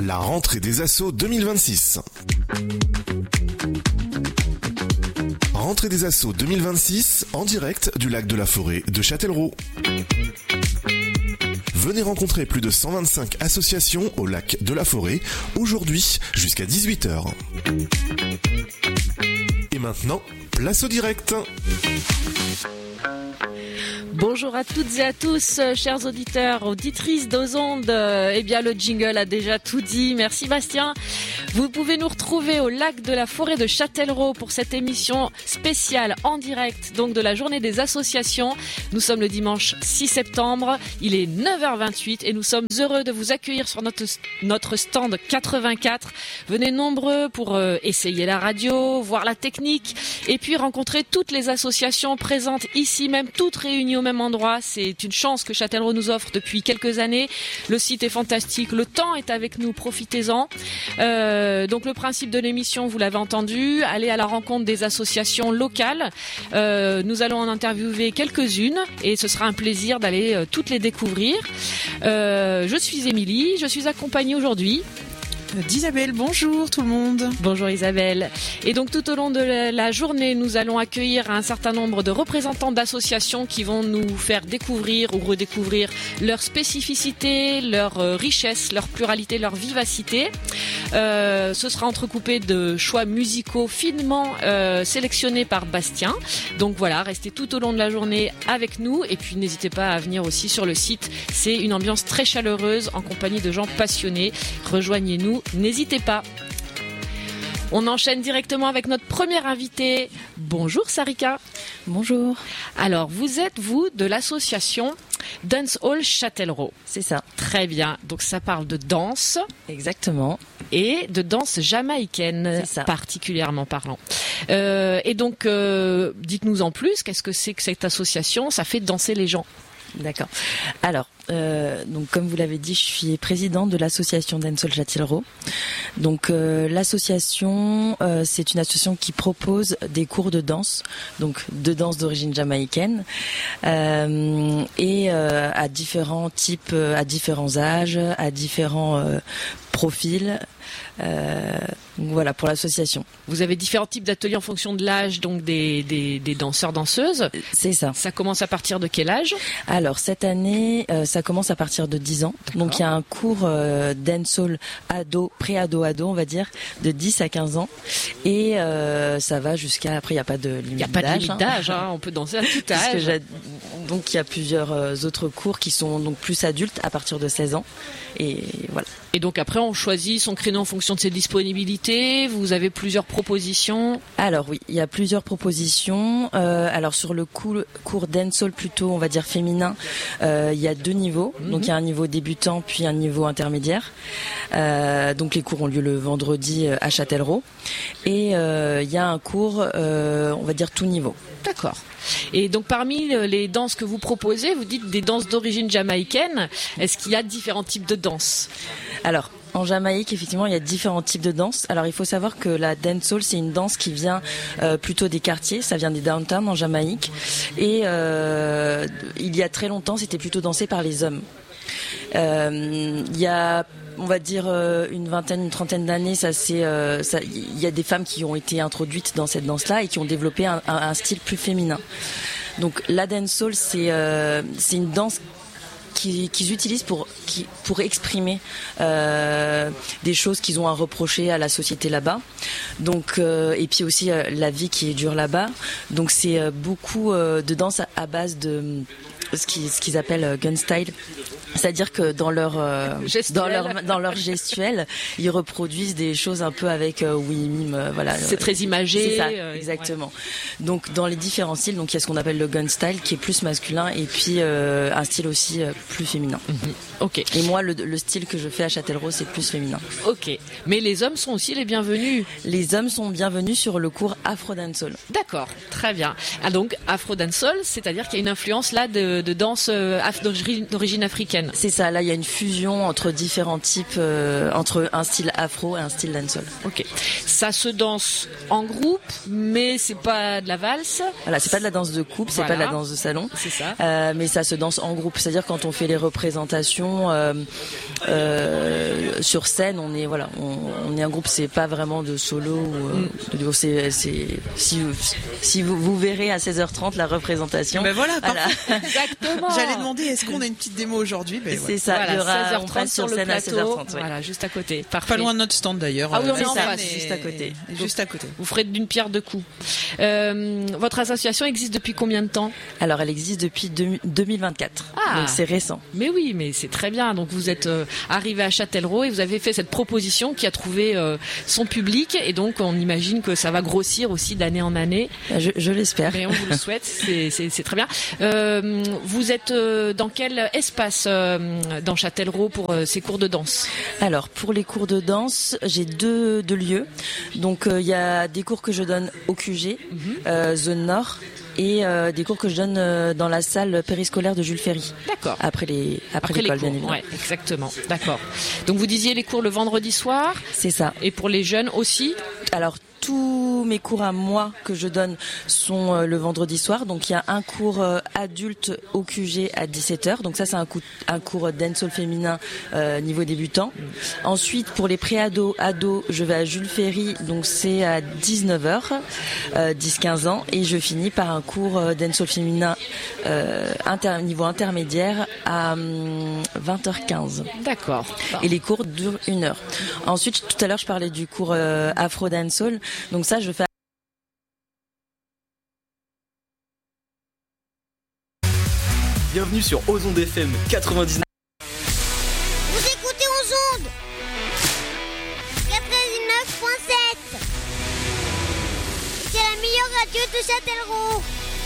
La rentrée des assos 2026. Rentrée des assos 2026 en direct du lac de la Forêt de Châtellerault. Venez rencontrer plus de 125 associations au lac de la Forêt, aujourd'hui jusqu'à 18h. Et maintenant, place au direct. Bonjour à toutes et à tous, chers auditeurs, auditrices d'Ozonde. Eh bien, le jingle a déjà tout dit. Merci Bastien. Vous pouvez nous retrouver au lac de la Forêt de Châtellerault pour cette émission spéciale en direct, donc de la journée des associations. Nous sommes le dimanche 6 septembre. Il est 9h28 et nous sommes heureux de vous accueillir sur notre stand 84. Venez nombreux pour essayer la radio, voir la technique et puis rencontrer toutes les associations présentes ici même, toutes réunies au même endroit. C'est une chance que Châtellerault nous offre depuis quelques années. Le site est fantastique, le temps est avec nous, profitez-en. Donc le principe de l'émission, vous l'avez entendu, aller à la rencontre des associations locales. Nous allons en interviewer quelques-unes et ce sera un plaisir d'aller toutes les découvrir. Je suis Émilie, je suis accompagnée aujourd'hui d'Isabelle. Bonjour tout le monde. Bonjour Isabelle. Et donc tout au long de la journée, nous allons accueillir un certain nombre de représentants d'associations qui vont nous faire découvrir ou redécouvrir leurs spécificités, leur richesse, leur pluralité, leur vivacité. Ce sera entrecoupé de choix musicaux finement sélectionnés par Bastien. Donc voilà, restez tout au long de la journée avec nous et puis n'hésitez pas à venir aussi sur le site. C'est une ambiance très chaleureuse en compagnie de gens passionnés. Rejoignez-nous. N'hésitez pas. On enchaîne directement avec notre première invitée. Bonjour Sarika. Bonjour. Alors, vous êtes, de l'association Dancehall Châtellerault. C'est ça. Très bien. Donc, ça parle de danse. Exactement. Et de danse jamaïcaine, particulièrement parlant. Et donc, dites-nous en plus, qu'est-ce que c'est que cette association ? Ça fait danser les gens. D'accord. Alors, donc comme vous l'avez dit, je suis présidente de l'association Dancehall Châtellerault. Donc l'association, c'est une association qui propose des cours de danse, donc de danse d'origine jamaïcaine, et à différents types, à différents âges, à différents profils. Voilà pour l'association. Vous avez différents types d'ateliers en fonction de l'âge donc des danseurs danseuses. C'est ça. Ça commence à partir de quel âge ? Alors cette année, ça commence à partir de 10 ans. D'accord. Donc il y a un cours dancehall ado, pré-ado, on va dire, de 10 à 15 ans et ça va jusqu'à après il y a pas de limite d'âge. Il y a pas de limite d'âge, hein. On peut danser à tout âge. Donc il y a plusieurs autres cours qui sont donc plus adultes à partir de 16 ans et voilà. Et donc après on choisit son créneau en fonction de ses disponibilités. Vous avez plusieurs propositions. Alors oui, il y a plusieurs propositions. Alors sur le cours dancehall plutôt, on va dire féminin, il y a 2 niveaux. Donc il y a un niveau débutant puis un niveau intermédiaire. Donc les cours ont lieu le vendredi à Châtellerault. Et il y a un cours, on va dire tout niveau. D'accord. Et donc parmi les danses que vous proposez, vous dites des danses d'origine jamaïcaine. Est-ce qu'il y a différents types de danses ? Alors, en Jamaïque, effectivement, il y a différents types de danses. Alors, il faut savoir que la dancehall, c'est une danse qui vient plutôt des quartiers. Ça vient des downtowns en Jamaïque. Et il y a très longtemps, c'était plutôt dansé par les hommes. Il y a, on va dire, une trentaine d'années, il y a des femmes qui ont été introduites dans cette danse-là et qui ont développé un style plus féminin. Donc, la dancehall, c'est une danse qu'ils utilisent pour exprimer des choses qu'ils ont à reprocher à la société là-bas. Donc et puis aussi la vie qui est dure là-bas. Donc c'est beaucoup de danse à base de ce qu'ils appellent gun style. C'est-à-dire que dans leur gestuelle, ils reproduisent des choses un peu avec mime, voilà. C'est très imagé. C'est ça, exactement. Ouais. Donc dans les différents styles, donc il y a ce qu'on appelle le gun style qui est plus masculin et puis un style aussi plus féminin. Ok. Et moi, le style que je fais à Châtellerault, c'est plus féminin. Ok. Mais les hommes sont aussi les bienvenus. Les hommes sont bienvenus sur le cours Afro Dancehall. D'accord, très bien. Ah donc Afro Dancehall, c'est-à-dire qu'il y a une influence là de danse d'origine africaine. C'est ça, là il y a une fusion entre différents types, entre un style afro et un style dancehall. Ok. Ça se danse en groupe, mais c'est pas de la valse. Voilà, c'est pas de la danse de couple, c'est pas de la danse de salon. C'est ça. Mais ça se danse en groupe, c'est-à-dire quand on fait les représentations sur scène, on est un groupe, c'est pas vraiment de solo ou de duo, si vous verrez à 16h30 la représentation. Ben voilà. Exactement. J'allais demander, est-ce qu'on a une petite démo aujourd'hui? C'est ça. Voilà, il y aura 16h30 on passe sur le scène plateau. à 16h30. Ouais. Voilà, juste à côté. Parfait. Pas loin de notre stand d'ailleurs. Ah oui, on est en ça, face, juste à côté. Juste à côté. Vous ferez d'une pierre deux coups. Votre association existe depuis combien de temps? Alors, elle existe depuis 2024. Ah. Donc c'est récent. Mais oui, mais c'est très bien. Donc vous êtes arrivé à Châtellerault et vous avez fait cette proposition qui a trouvé son public, et donc on imagine que ça va grossir aussi d'année en année. Je l'espère. Mais on vous le souhaite, c'est très bien. Vous êtes dans quel espace dans Châtellerault pour ces cours de danse? Alors, pour les cours de danse, j'ai deux lieux. Donc, il y a des cours que je donne au QG, zone nord, et des cours que je donne dans la salle périscolaire de Jules Ferry. D'accord. Après l'école, bien évidemment. Ouais, exactement. D'accord. Donc, vous disiez les cours le vendredi soir. C'est ça. Et pour les jeunes aussi? Alors, tous mes cours à moi que je donne sont le vendredi soir. Donc, il y a un cours adulte au QG à 17h. Donc, ça, c'est un cours dancehall féminin niveau débutant. Ensuite, pour les pré-ados, je vais à Jules Ferry. Donc, c'est à 19h, 10-15 ans. Et je finis par un cours dancehall féminin niveau intermédiaire à 20h15. D'accord. Et les cours durent 1 heure. Ensuite, tout à l'heure, je parlais du cours Afro Dancehall. Donc ça, je fais. Bienvenue sur Ozon FM 99.